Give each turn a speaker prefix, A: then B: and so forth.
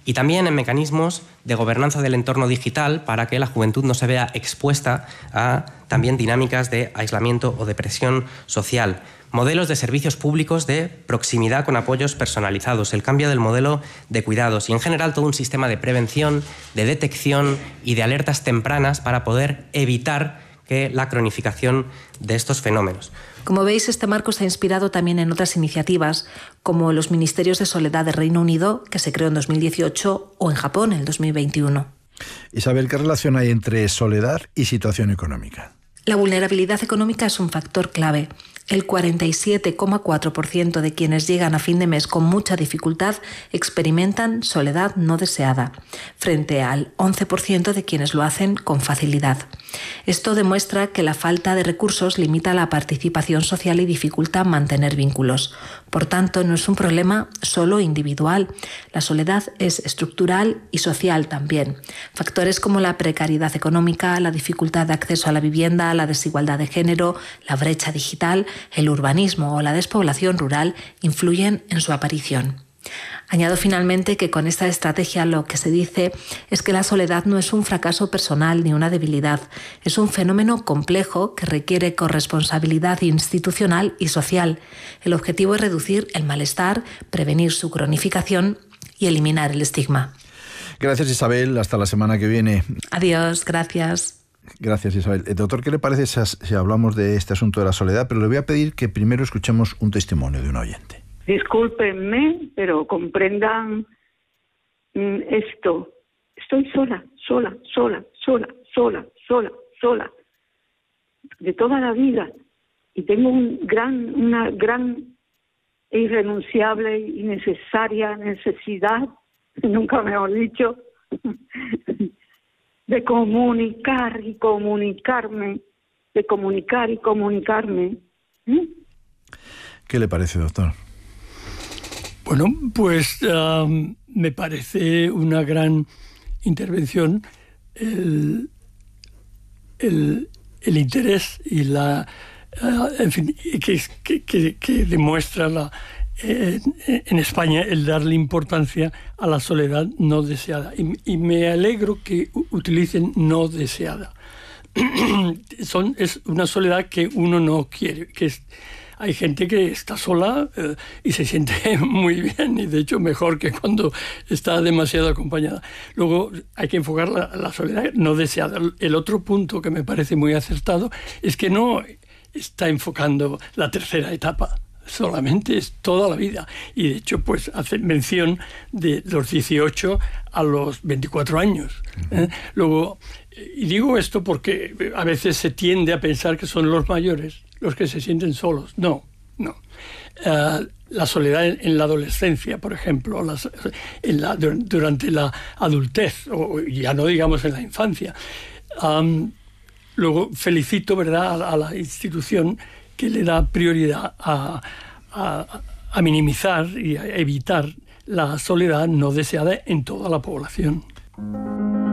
A: y también en mecanismos de gobernanza del entorno digital para que la juventud no se vea expuesta a también dinámicas de aislamiento o depresión social. Modelos de servicios públicos de proximidad con apoyos personalizados, el cambio del modelo de cuidados y, en general, todo un sistema de prevención, de detección y de alertas tempranas para poder evitar la cronificación de estos fenómenos.
B: Como veis, este marco se ha inspirado también en otras iniciativas, como los Ministerios de Soledad de Reino Unido, que se creó en 2018, o en Japón en el 2021.
C: Isabel, ¿qué relación hay entre soledad y situación económica?
B: La vulnerabilidad económica es un factor clave. El 47,4% de quienes llegan a fin de mes con mucha dificultad experimentan soledad no deseada, frente al 11% de quienes lo hacen con facilidad. Esto demuestra que la falta de recursos limita la participación social y dificulta mantener vínculos. Por tanto, no es un problema solo individual. La soledad es estructural y social también. Factores como la precariedad económica, la dificultad de acceso a la vivienda, la desigualdad de género, la brecha digital, el urbanismo o la despoblación rural influyen en su aparición. Añado finalmente que con esta estrategia lo que se dice es que la soledad no es un fracaso personal ni una debilidad, es un fenómeno complejo que requiere corresponsabilidad institucional y social. El objetivo es reducir el malestar, prevenir su cronificación y eliminar el estigma.
C: Gracias, Isabel. Hasta la semana que viene.
B: Adiós, gracias.
C: Gracias, Isabel. Doctor, ¿qué le parece si hablamos de este asunto de la soledad? Pero le voy a pedir que primero escuchemos un testimonio de un oyente.
D: Discúlpenme, pero comprendan esto. Estoy sola, de toda la vida. Y tengo una gran e irrenunciable y necesaria necesidad, nunca mejor dicho, de comunicar y comunicarme, de comunicar y comunicarme.
C: ¿Qué le parece, doctor?
E: Bueno, pues me parece una gran intervención el interés y en fin, que demuestra en España el darle importancia a la soledad no deseada. Y me alegro que utilicen no deseada. Es una soledad que uno no quiere, hay gente que está sola y se siente muy bien, y de hecho mejor que cuando está demasiado acompañada. Luego hay que enfocar la soledad no deseada. El otro punto que me parece muy acertado es que no está enfocando la tercera etapa, solamente es toda la vida. Y de hecho pues hace mención de los 18 a los 24 años. Luego, y digo esto porque a veces se tiende a pensar que son los mayores los que se sienten solos. No. La soledad en la adolescencia, por ejemplo, durante la adultez, o ya no digamos en la infancia. Luego felicito, ¿verdad?, a la institución que le da prioridad a minimizar y a evitar la soledad no deseada en toda la población.